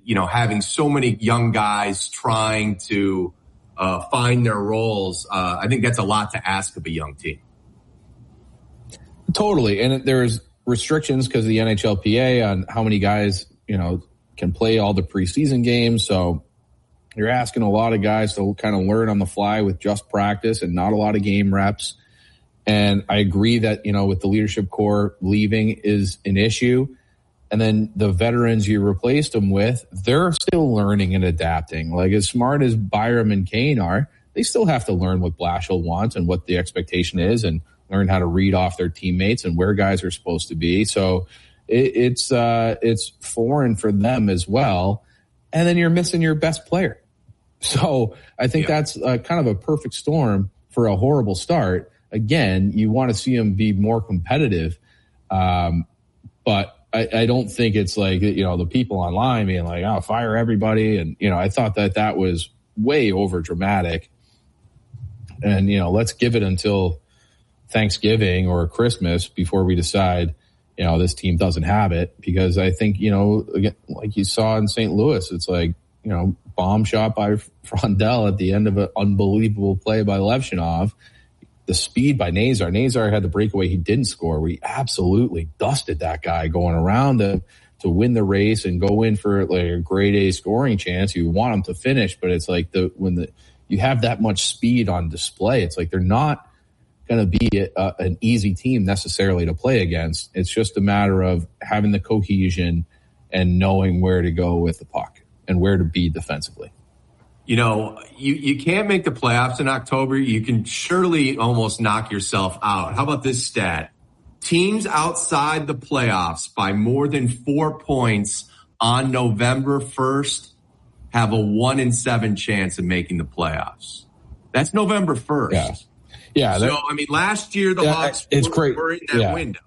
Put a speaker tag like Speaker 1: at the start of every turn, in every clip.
Speaker 1: having so many young guys trying to find their roles, I think that's a lot to ask of a young team.
Speaker 2: Totally. And there's restrictions because of the NHLPA on how many guys, can play all the preseason games. So you're asking a lot of guys to kind of learn on the fly with just practice and not a lot of game reps. And I agree that, with the leadership core leaving is an issue. And then the veterans you replaced them with, they're still learning and adapting. Like, as smart as Byram and Kane are, they still have to learn what Blashill wants and what the expectation is, and learn how to read off their teammates and where guys are supposed to be. So it's foreign for them as well. And then you're missing your best player. So I think that's kind of a perfect storm for a horrible start. Again, you want to see them be more competitive. But I don't think it's like, the people online being like, oh, fire everybody. And, I thought that was way over dramatic. And, let's give it until Thanksgiving or Christmas before we decide, this team doesn't have it. Because I think, like you saw in St. Louis, it's like, bomb shot by Frondell at the end of an unbelievable play by Levchinov. The speed by Nazar. Nazar had the breakaway he didn't score. We absolutely dusted that guy going around to win the race and go in for like a grade A scoring chance. You want him to finish, but it's like when you have that much speed on display, it's like they're not going to be an easy team necessarily to play against. It's just a matter of having the cohesion and knowing where to go with the puck and where to be defensively.
Speaker 1: You can't make the playoffs in October. You can surely almost knock yourself out. How about this stat? Teams outside the playoffs by more than 4 points on November 1st have a 1 in 7 chance of making the playoffs. That's November 1st.
Speaker 2: Yeah.
Speaker 1: So, last year the Hawks were in that window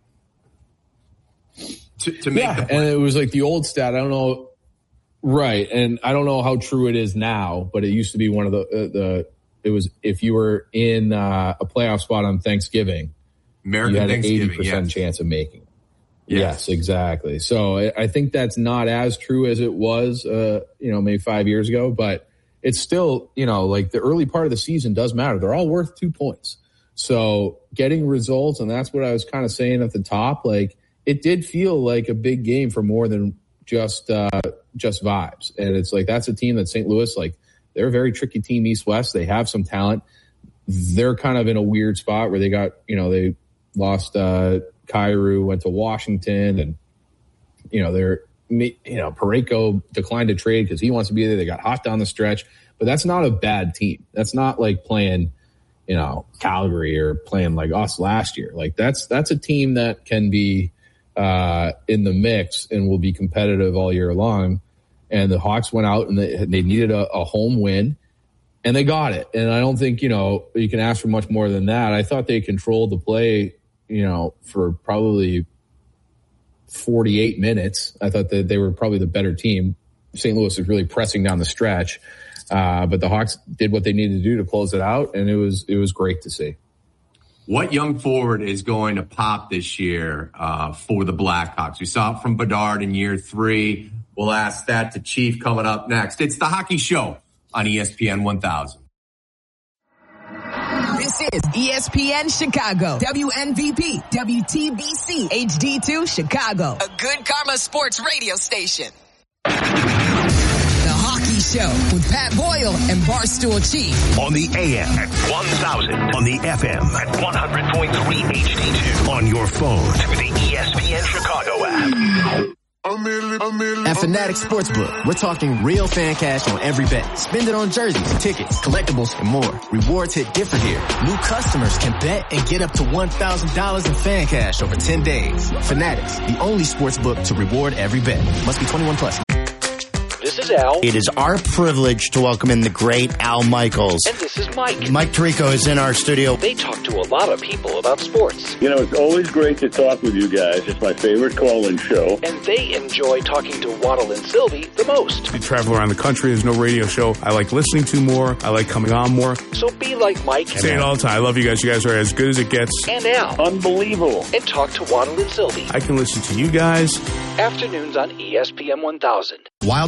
Speaker 1: to make the playoffs.
Speaker 2: And it was like the old stat. I don't know. Right, and I don't know how true it is now, but it used to be one of it was if you were in a playoff spot on Thanksgiving, you had an 80% chance of making it. Yes, exactly. So I think that's not as true as it was, maybe 5 years ago, but it's still, like the early part of the season does matter. They're all worth 2 points. So getting results, and that's what I was kind of saying at the top, like it did feel like a big game for more than just vibes. And it's like, that's a team that St. Louis, like they're a very tricky team, East-West. They have some talent. They're kind of in a weird spot where they got, they lost Kyrou, went to Washington, and, Parayko declined to trade because he wants to be there. They got hot down the stretch, but that's not a bad team. That's not like playing, Calgary or playing like us last year. Like that's a team that can be, in the mix and will be competitive all year long. And the Hawks went out and they needed a home win, and they got it. And I don't think, you can ask for much more than that. I thought they controlled the play, for probably 48 minutes. I thought that they were probably the better team. St. Louis was really pressing down the stretch. But the Hawks did what they needed to do to close it out. And it was great to see.
Speaker 1: What young forward is going to pop this year for the Blackhawks? We saw it from Bedard in year 3. We'll ask that to Chief coming up next. It's the Hockey Show on ESPN 1000.
Speaker 3: This is ESPN Chicago, WNVP, WTBC, HD2 Chicago, a Good Karma Sports radio station. Show with Pat Boyle and Barstool Chief.
Speaker 4: On the AM at 1000, on the FM at 100.3 HD2, on your phone through the ESPN Chicago app.
Speaker 5: At Fanatics Sportsbook, we're talking real fan cash on every bet. Spend it on jerseys, tickets, collectibles, and more. Rewards hit different here. New customers can bet and get up to $1,000 in fan cash over 10 days. Fanatics, the only sportsbook to reward every bet. Must be 21 plus.
Speaker 6: This is Al.
Speaker 7: It is our privilege to welcome in the great Al Michaels.
Speaker 6: And this is Mike.
Speaker 7: Mike Tirico is in our studio.
Speaker 6: They talk to a lot of people about sports.
Speaker 8: It's always great to talk with you guys. It's my favorite call-in show.
Speaker 6: And they enjoy talking to Waddle and Sylvie the most.
Speaker 9: I travel around the country. There's no radio show I like listening to more. I like coming on more.
Speaker 6: So be like Mike.
Speaker 9: Say it all the time. I love you guys. You guys are as good as it gets.
Speaker 6: And Al.
Speaker 8: Unbelievable.
Speaker 6: And talk to Waddle and Sylvie.
Speaker 9: I can listen to you guys.
Speaker 6: Afternoons on ESPN 1000.
Speaker 7: Wild